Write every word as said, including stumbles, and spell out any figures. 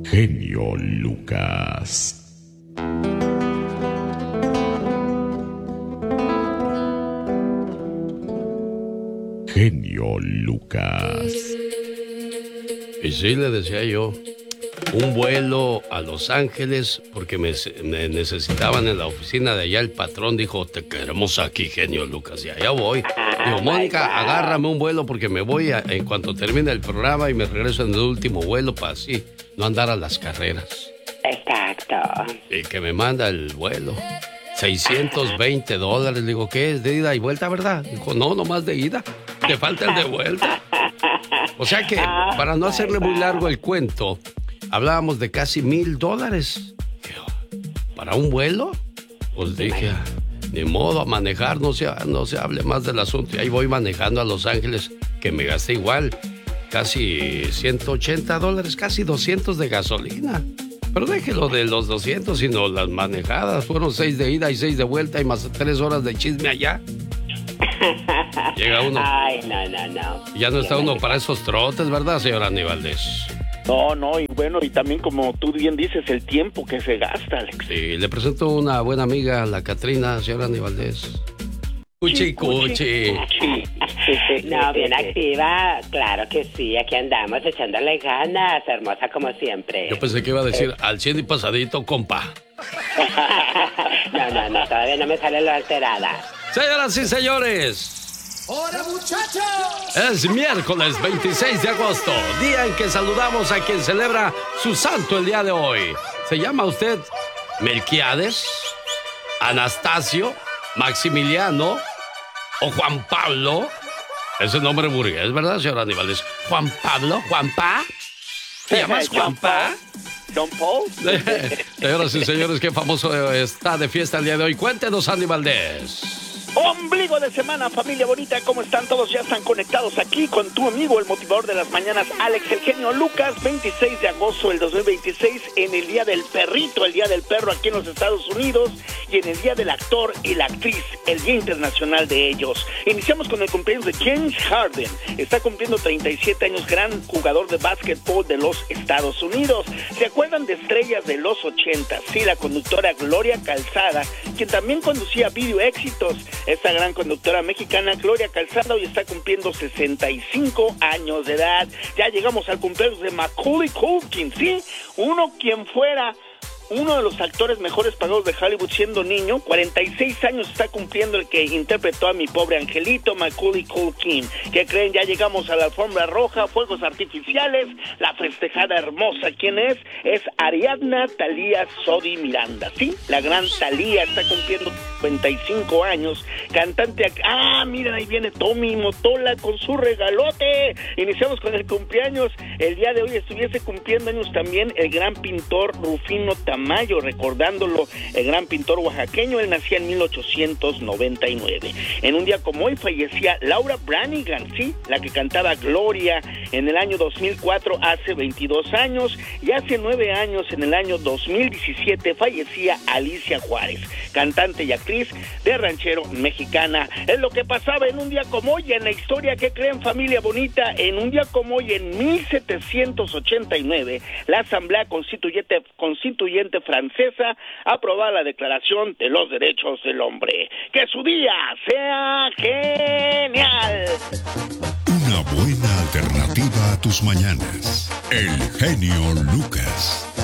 Genio Lucas. Genio Lucas. Y sí, le decía yo, un vuelo a Los Ángeles porque me, me necesitaban en la oficina de allá. El patrón dijo, te queremos aquí, Genio Lucas, y allá voy. Digo, Mónica, agárrame un vuelo porque me voy a, en cuanto termine el programa y me regreso en el último vuelo para así no andar a las carreras. Exacto. Y que me manda el vuelo. seiscientos veinte dólares. Le digo, ¿qué es? ¿De ida y vuelta, verdad? Dijo, no, nomás de ida. Te falta el de vuelta. O sea que, para no hacerle muy largo el cuento, hablábamos de casi mil dólares. ¿Para un vuelo? Pues dije, ni modo, a manejar, no se, no se hable más del asunto. Y ahí voy manejando a Los Ángeles, que me gasté igual, casi ciento ochenta dólares, casi doscientos de gasolina. Pero déjelo de los doscientos, sino las manejadas. Fueron seis de ida y seis de vuelta y más tres horas de chisme allá. Llega uno. Ay, no, no, no. Ya no está uno para esos trotes, ¿verdad, señora Anny Valdés? No, no, y bueno, y también como tú bien dices, el tiempo que se gasta, Alex. Sí, le presento una buena amiga, la Catrina, señora Anny Valdés. Cuchi, cuchi. No, bien activa, claro que sí, aquí andamos echándole ganas, hermosa como siempre. Yo pensé que iba a decir al cien y pasadito, compa. No, no, no, todavía no me sale lo alterada. Señoras y señores, ¡Hola, muchachos! es miércoles veintiséis de agosto, día en que saludamos a quien celebra su santo el día de hoy. ¿Se llama usted Melquiades, Anastasio, Maximiliano o Juan Pablo? Ese nombre burgués, ¿verdad, señora Anny Valdés? ¿Juan Pablo? ¿Juanpa? ¿Te llamas Juanpa? ¿Don Paul? Señoras y señores, qué famoso está de fiesta el día de hoy. Cuéntenos, Anny Valdés. Ombligo de semana, familia bonita, ¿cómo están todos? Ya están conectados aquí con tu amigo, el motivador de las mañanas, Alex, el genio Lucas. Veintiséis de agosto del dos mil veintiséis, en el Día del Perrito, el Día del Perro aquí en los Estados Unidos, y en el Día del Actor y la Actriz, el Día Internacional de ellos. Iniciamos con el cumpleaños de James Harden. Está cumpliendo treinta y siete años, gran jugador de básquetbol de los Estados Unidos. ¿Se acuerdan de estrellas de los ochenta? Sí, la conductora Gloria Calzada, quien también conducía Video Éxitos. Esta gran conductora mexicana, Gloria Calzada, hoy está cumpliendo sesenta y cinco años de edad. Ya llegamos al cumpleaños de Macaulay Culkin, ¿sí? Uno quien fuera uno de los actores mejores pagados de Hollywood siendo niño. Cuarenta y seis años está cumpliendo el que interpretó a mi pobre angelito, Macaulay Culkin. ¿Qué creen? Ya llegamos a la alfombra roja, fuegos artificiales, la festejada hermosa. ¿Quién es? Es Ariadna Thalía Sodi Miranda, ¿sí? La gran Thalía está cumpliendo cincuenta y cinco años, cantante. Ah, miren, ahí viene Tommy Motola con su regalote. Iniciamos con el cumpleaños. El día de hoy estuviese cumpliendo años también el gran pintor Rufino Tamayo, recordándolo, el gran pintor oaxaqueño. Él nacía en mil ochocientos noventa y nueve. En un día como hoy fallecía Laura Branigan, ¿sí? La que cantaba Gloria en el año dos mil cuatro, hace veintidós años, y hace nueve años, en el año dos mil diecisiete, fallecía Alicia Juárez, cantante y actriz de ranchero mexicana. Es lo que pasaba en un día como hoy en la historia. ¿Qué creen, familia bonita? En un día como hoy, en mil setecientos ochenta y nueve, la Asamblea Constituyente, Constituyente francesa aprobaba la Declaración de los Derechos del Hombre. ¡Que su día sea genial! Una buena alternativa a tus mañanas. El genio Lucas.